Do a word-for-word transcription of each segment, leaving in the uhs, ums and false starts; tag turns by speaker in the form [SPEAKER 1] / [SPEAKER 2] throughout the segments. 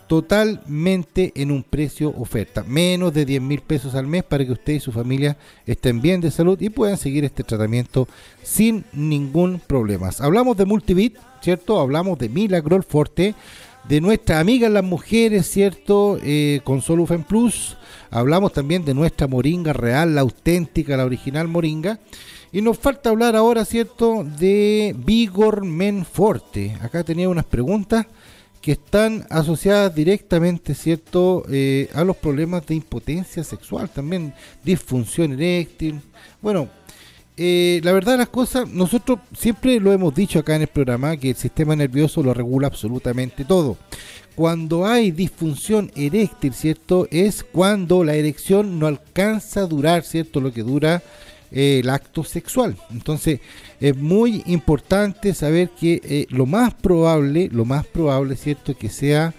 [SPEAKER 1] totalmente en un precio oferta, menos de diez mil pesos al mes para que usted y su familia estén bien de salud y puedan seguir este tratamiento sin ningún problema. Hablamos de Multivit, ¿cierto? Hablamos de Milagrol Forte, de nuestras amigas las mujeres, ¿cierto? Eh, con Solufen Plus. Hablamos también de nuestra moringa real, la auténtica, la original moringa. Y nos falta hablar ahora, ¿cierto?, de Vigor Men Forte. Acá tenía unas preguntas que están asociadas directamente, ¿cierto?, eh, a los problemas de impotencia sexual, también disfunción eréctil. Bueno, eh, la verdad de las cosas, nosotros siempre lo hemos dicho acá en el programa, que el sistema nervioso lo regula absolutamente todo. Cuando hay disfunción eréctil, ¿cierto?, es cuando la erección no alcanza a durar, ¿cierto?, lo que dura Eh, el acto sexual. Entonces es muy importante saber que eh, lo más probable, lo más probable, cierto, que sea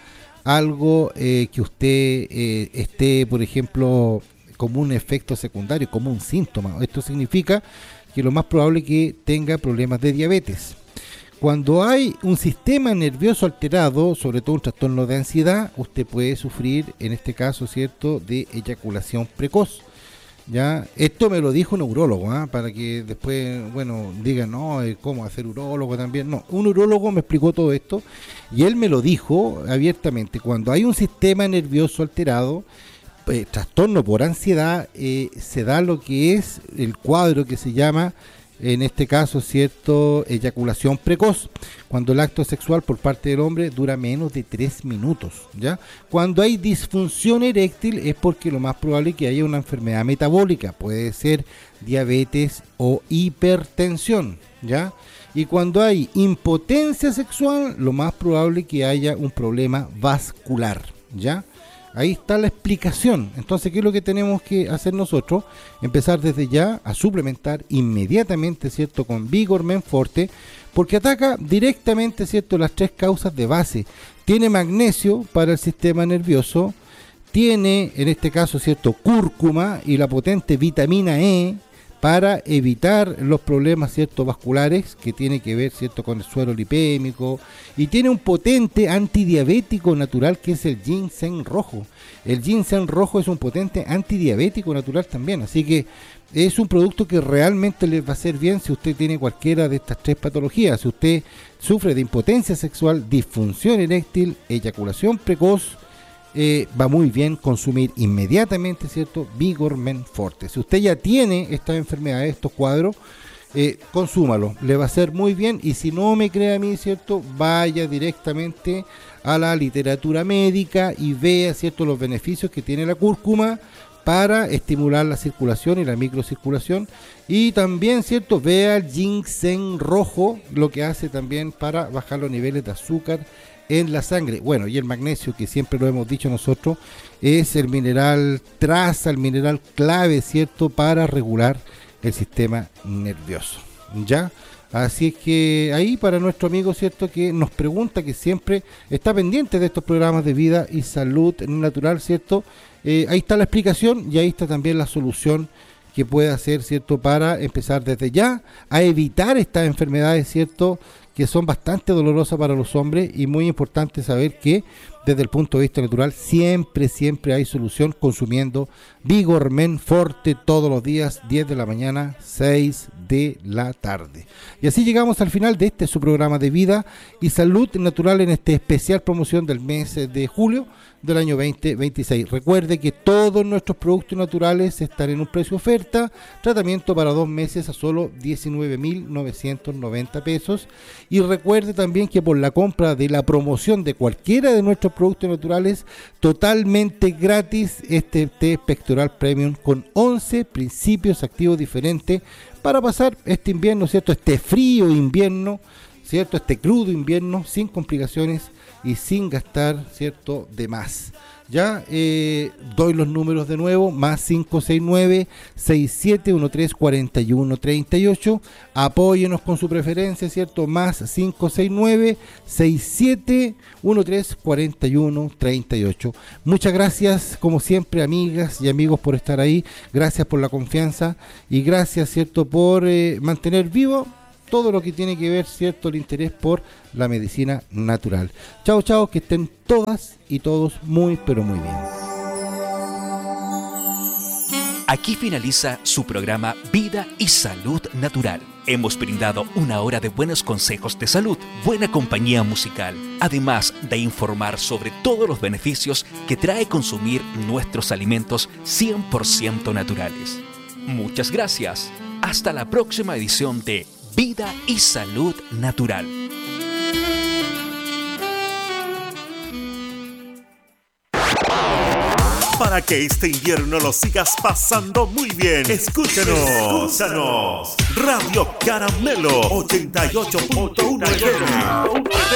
[SPEAKER 1] algo eh, que usted eh, esté, por ejemplo, como un efecto secundario, como un síntoma. Esto significa que lo más probable es que tenga problemas de diabetes. Cuando hay un sistema nervioso alterado, sobre todo un trastorno de ansiedad, usted puede sufrir, en este caso, cierto, de eyaculación precoz. Ya, esto me lo dijo un urólogo, ¿eh? Para que después, bueno, digan, no, ¿cómo hacer urólogo también? No, un urólogo me explicó todo esto y él me lo dijo abiertamente. Cuando hay un sistema nervioso alterado, eh, trastorno por ansiedad, eh, se da lo que es el cuadro que se llama, en este caso, cierto, eyaculación precoz, cuando el acto sexual por parte del hombre dura menos de tres minutos, ¿ya? Cuando hay disfunción eréctil es porque lo más probable es que haya una enfermedad metabólica, puede ser diabetes o hipertensión, ¿ya? Y cuando hay impotencia sexual, lo más probable es que haya un problema vascular, ¿ya? Ahí está la explicación. Entonces, ¿qué es lo que tenemos que hacer nosotros? Empezar desde ya a suplementar inmediatamente, ¿cierto?, con Vigor Men Forte, porque ataca directamente, ¿cierto?, las tres causas de base. Tiene magnesio para el sistema nervioso, tiene, en este caso, ¿cierto?, cúrcuma y la potente vitamina E para evitar los problemas, ¿cierto?, vasculares, que tiene que ver, ¿cierto?, con el suelo lipémico, y tiene un potente antidiabético natural que es el ginseng rojo. El ginseng rojo es un potente antidiabético natural también, así que es un producto que realmente les va a hacer bien si usted tiene cualquiera de estas tres patologías. Si usted sufre de impotencia sexual, disfunción eréctil, eyaculación precoz, Eh, va muy bien consumir inmediatamente, ¿cierto?, Vigor Men Forte. Si usted ya tiene estas enfermedades, estos cuadros, eh, consúmalo, le va a hacer muy bien. Y si no me cree a mí, ¿cierto?, vaya directamente a la literatura médica y vea, ¿cierto?, los beneficios que tiene la cúrcuma para estimular la circulación y la microcirculación. Y también, ¿cierto?, vea el ginseng rojo, lo que hace también para bajar los niveles de azúcar en la sangre. Bueno, y el magnesio, que siempre lo hemos dicho nosotros, es el mineral traza, el mineral clave, ¿cierto?, para regular el sistema nervioso, ¿ya? Así es que ahí para nuestro amigo, ¿cierto?, que nos pregunta, que siempre está pendiente de estos programas de vida y salud natural, ¿cierto? Eh, ahí está la explicación y ahí está también la solución que puede hacer, ¿cierto?, para empezar desde ya a evitar estas enfermedades, ¿cierto?, que son bastante dolorosas para los hombres. Y muy importante saber que desde el punto de vista natural siempre, siempre hay solución consumiendo Vigor Men Forte todos los días, diez de la mañana, seis de la tarde. Y así llegamos al final de este su programa de vida y salud natural en esta especial promoción del mes de julio del año veinte veintiséis. Recuerde que todos nuestros productos naturales están en un precio oferta, tratamiento para dos meses a solo diecinueve mil novecientos noventa pesos. Y recuerde también que por la compra de la promoción de cualquiera de nuestros productos naturales, totalmente gratis este té pectoral premium con once principios activos diferentes para pasar este invierno, ¿cierto?, este frío invierno, ¿cierto?, este crudo invierno, sin complicaciones y sin gastar, ¿cierto?, de más. Ya eh, doy los números de nuevo: más cinco seis nueve, seis siete uno tres, cuatro uno tres ocho. Apóyenos con su preferencia, ¿cierto? Más cinco seis nueve, seis siete uno tres, cuatro uno tres ocho. Muchas gracias, como siempre, amigas y amigos, por estar ahí. Gracias por la confianza y gracias, ¿cierto?, por eh, mantener vivo todo lo que tiene que ver, cierto, el interés por la medicina natural. Chao, chao, que estén todas y todos muy, pero muy bien.
[SPEAKER 2] Aquí finaliza su programa Vida y Salud Natural. Hemos brindado una hora de buenos consejos de salud, buena compañía musical, además de informar sobre todos los beneficios que trae consumir nuestros alimentos cien por ciento naturales. Muchas gracias. Hasta la próxima edición de Vida y Salud Natural.
[SPEAKER 3] Para que este invierno lo sigas pasando muy bien, escúchanos, escúchanos. Radio Caramelo ochenta y ocho punto uno F M.